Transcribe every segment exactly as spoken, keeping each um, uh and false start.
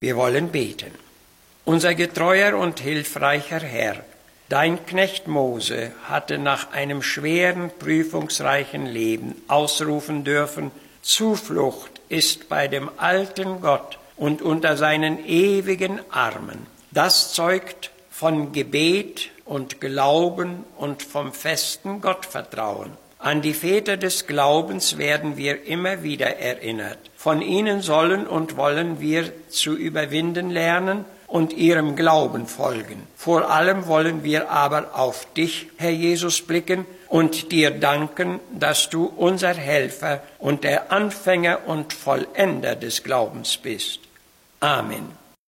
Wir wollen beten. Unser getreuer und hilfreicher Herr, dein Knecht Mose hatte nach einem schweren, prüfungsreichen Leben ausrufen dürfen: Zuflucht ist bei dem alten Gott und unter seinen ewigen Armen. Das zeugt von Gebet und Glauben und vom festen Gottvertrauen. An die Väter des Glaubens werden wir immer wieder erinnert. Von ihnen sollen und wollen wir zu überwinden lernen und ihrem Glauben folgen. Vor allem wollen wir aber auf dich, Herr Jesus, blicken und dir danken, dass du unser Helfer und der Anfänger und Vollender des Glaubens bist. Amen.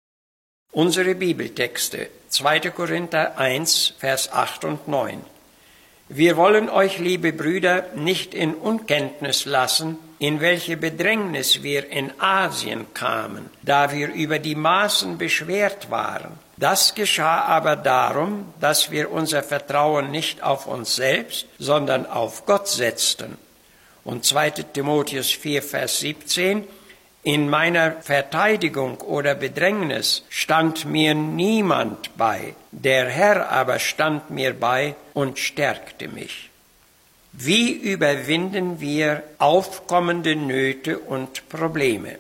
Unsere Bibeltexte, zweiter Korinther eins, Vers acht und neun. Wir wollen euch, liebe Brüder, nicht in Unkenntnis lassen, in welche Bedrängnis wir in Asien kamen, da wir über die Maßen beschwert waren. Das geschah aber darum, dass wir unser Vertrauen nicht auf uns selbst, sondern auf Gott setzten. Und zweiter Timotheus vier, Vers siebzehn. In meiner Verteidigung oder Bedrängnis stand mir niemand bei, der Herr aber stand mir bei und stärkte mich. Wie überwinden wir aufkommende Nöte und Probleme?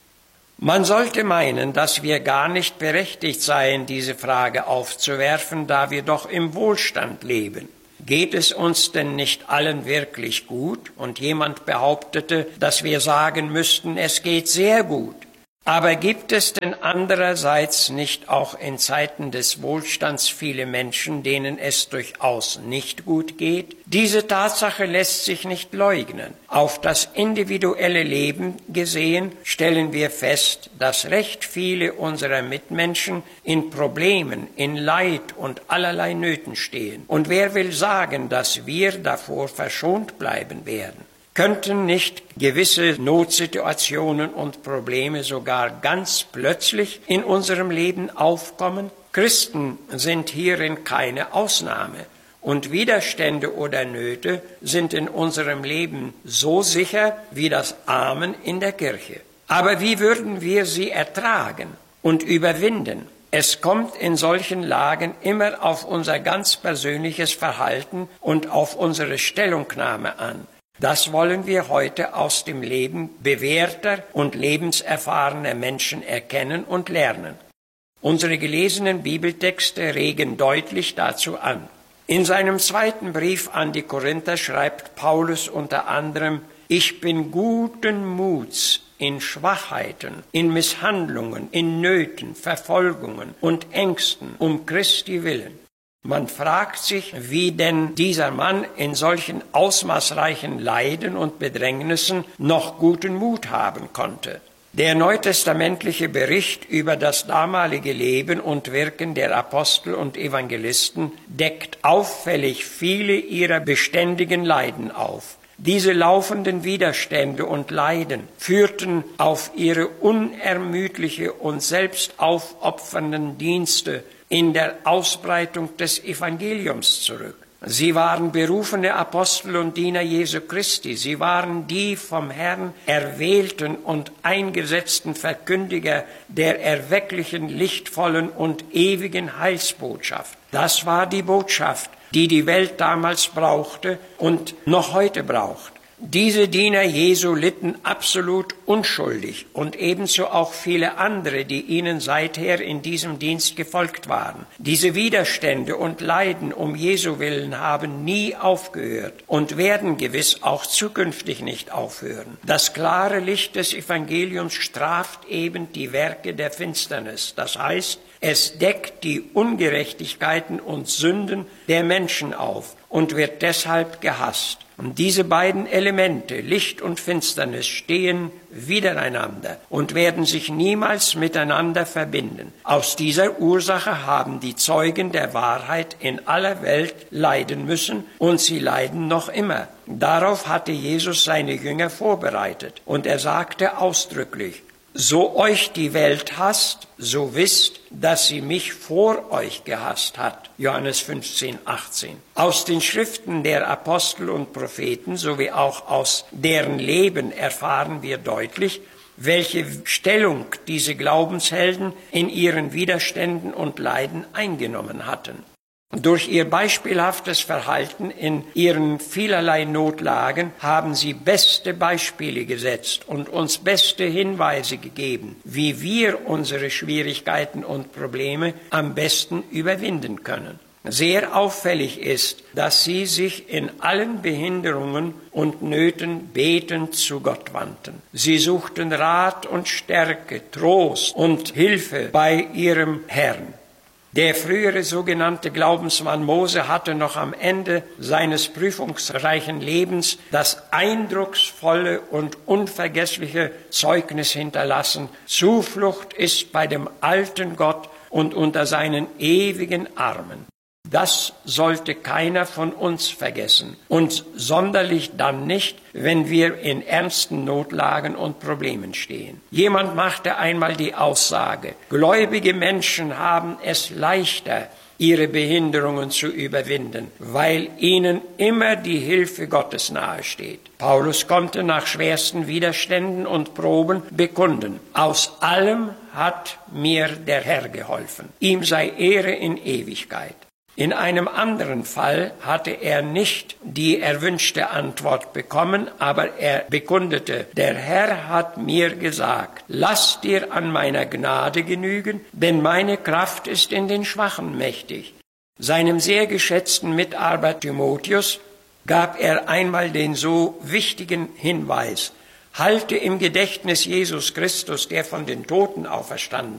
Man sollte meinen, dass wir gar nicht berechtigt seien, diese Frage aufzuwerfen, da wir doch im Wohlstand leben. Geht es uns denn nicht allen wirklich gut? Und jemand behauptete, dass wir sagen müssten, es geht sehr gut. Aber gibt es denn andererseits nicht auch in Zeiten des Wohlstands viele Menschen, denen es durchaus nicht gut geht? Diese Tatsache lässt sich nicht leugnen. Auf das individuelle Leben gesehen stellen wir fest, dass recht viele unserer Mitmenschen in Problemen, in Leid und allerlei Nöten stehen. Und wer will sagen, dass wir davor verschont bleiben werden? Könnten nicht gewisse Notsituationen und Probleme sogar ganz plötzlich in unserem Leben aufkommen? Christen sind hierin keine Ausnahme. Und Widerstände oder Nöte sind in unserem Leben so sicher wie das Amen in der Kirche. Aber wie würden wir sie ertragen und überwinden? Es kommt in solchen Lagen immer auf unser ganz persönliches Verhalten und auf unsere Stellungnahme an. Das wollen wir heute aus dem Leben bewährter und lebenserfahrener Menschen erkennen und lernen. Unsere gelesenen Bibeltexte regen deutlich dazu an. In seinem zweiten Brief an die Korinther schreibt Paulus unter anderem: Ich bin guten Muts in Schwachheiten, in Misshandlungen, in Nöten, Verfolgungen und Ängsten um Christi willen. Man fragt sich, wie denn dieser Mann in solchen ausmaßreichen Leiden und Bedrängnissen noch guten Mut haben konnte. Der neutestamentliche Bericht über das damalige Leben und Wirken der Apostel und Evangelisten deckt auffällig viele ihrer beständigen Leiden auf. Diese laufenden Widerstände und Leiden führten auf ihre unermüdliche und selbstaufopfernden Dienste in der Ausbreitung des Evangeliums zurück. Sie waren berufene Apostel und Diener Jesu Christi. Sie waren die vom Herrn erwählten und eingesetzten Verkündiger der erwecklichen, lichtvollen und ewigen Heilsbotschaft. Das war die Botschaft, die die Welt damals brauchte und noch heute braucht. Diese Diener Jesu litten absolut unschuldig und ebenso auch viele andere, die ihnen seither in diesem Dienst gefolgt waren. Diese Widerstände und Leiden um Jesu willen haben nie aufgehört und werden gewiss auch zukünftig nicht aufhören. Das klare Licht des Evangeliums straft eben die Werke der Finsternis. Das heißt, es deckt die Ungerechtigkeiten und Sünden der Menschen auf und wird deshalb gehasst. Und diese beiden Elemente, Licht und Finsternis, stehen widereinander und werden sich niemals miteinander verbinden. Aus dieser Ursache haben die Zeugen der Wahrheit in aller Welt leiden müssen und sie leiden noch immer. Darauf hatte Jesus seine Jünger vorbereitet und er sagte ausdrücklich: So euch die Welt hasst, so wisst, dass sie mich vor euch gehasst hat. Johannes fünfzehn, achtzehn. Aus den Schriften der Apostel und Propheten sowie auch aus deren Leben erfahren wir deutlich, welche Stellung diese Glaubenshelden in ihren Widerständen und Leiden eingenommen hatten. Durch ihr beispielhaftes Verhalten in ihren vielerlei Notlagen haben sie beste Beispiele gesetzt und uns beste Hinweise gegeben, wie wir unsere Schwierigkeiten und Probleme am besten überwinden können. Sehr auffällig ist, dass sie sich in allen Behinderungen und Nöten betend zu Gott wandten. Sie suchten Rat und Stärke, Trost und Hilfe bei ihrem Herrn. Der frühere sogenannte Glaubensmann Mose hatte noch am Ende seines prüfungsreichen Lebens das eindrucksvolle und unvergessliche Zeugnis hinterlassen: Zuflucht ist bei dem alten Gott und unter seinen ewigen Armen. Das sollte keiner von uns vergessen, und sonderlich dann nicht, wenn wir in ernsten Notlagen und Problemen stehen. Jemand machte einmal die Aussage, gläubige Menschen haben es leichter, ihre Behinderungen zu überwinden, weil ihnen immer die Hilfe Gottes nahesteht. Paulus konnte nach schwersten Widerständen und Proben bekunden: Aus allem hat mir der Herr geholfen. Ihm sei Ehre in Ewigkeit. In einem anderen Fall hatte er nicht die erwünschte Antwort bekommen, aber er bekundete: Der Herr hat mir gesagt, lass dir an meiner Gnade genügen, denn meine Kraft ist in den Schwachen mächtig. Seinem sehr geschätzten Mitarbeiter Timotheus gab er einmal den so wichtigen Hinweis: Halte im Gedächtnis Jesus Christus, der von den Toten auferstanden